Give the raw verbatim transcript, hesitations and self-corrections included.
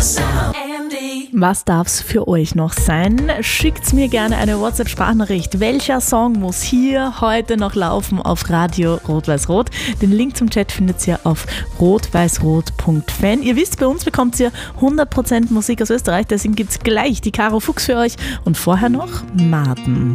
Was darf's für euch noch sein? Schickt mir gerne eine WhatsApp-Sprachnachricht. Welcher Song muss hier heute noch laufen auf Radio Rot-Weiß-Rot? Den Link zum Chat findet ihr auf rot-weiß-rot punkt fan. Ihr wisst, bei uns bekommt ihr hundert Prozent Musik aus Österreich, deswegen gibt's gleich die Caro Fuchs für euch und vorher noch Maden.